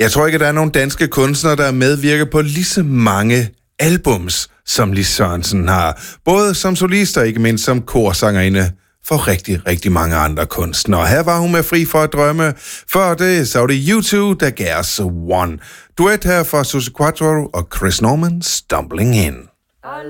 Jeg tror ikke, at der er nogen danske kunstnere, der medvirker på lige så mange albums, som Lis Sørensen har. Både som solist og ikke mindst som korsangerinde for rigtig, rigtig mange andre kunstnere. Her var hun med Fri for at drømme. Før det, så var det U2, der gav os One. Duet her fra Suzi Quatro og Chris Norman, Stumbling In.